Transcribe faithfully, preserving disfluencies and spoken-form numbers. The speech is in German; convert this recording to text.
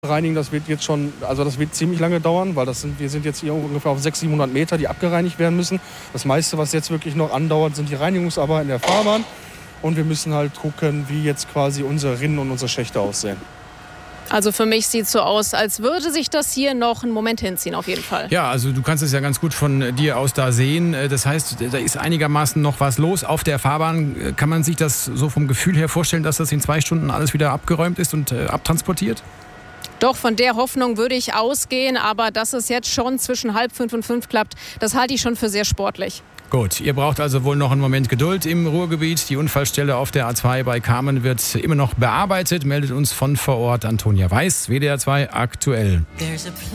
Reinigen, das wird jetzt schon, also das wird ziemlich lange dauern, weil das sind, wir sind jetzt hier ungefähr auf sechshundert, siebenhundert Meter, die abgereinigt werden müssen. Das meiste, was jetzt wirklich noch andauert, sind die Reinigungsarbeiten der Fahrbahn. Und wir müssen halt gucken, wie jetzt quasi unsere Rinnen und unsere Schächte aussehen. Also für mich sieht es so aus, als würde sich das hier noch einen Moment hinziehen, auf jeden Fall. Ja, also du kannst es ja ganz gut von dir aus da sehen. Das heißt, da ist einigermaßen noch was los auf der Fahrbahn. Kann man sich das so vom Gefühl her vorstellen, dass das in zwei Stunden alles wieder abgeräumt ist und äh, abtransportiert? Doch, von der Hoffnung würde ich ausgehen, aber dass es jetzt schon zwischen halb fünf und fünf klappt, das halte ich schon für sehr sportlich. Gut, ihr braucht also wohl noch einen Moment Geduld im Ruhrgebiet. Die Unfallstelle auf der A zwei bei Kamen wird immer noch bearbeitet. Meldet uns von vor Ort Antonia Weiß, W D R zwei aktuell.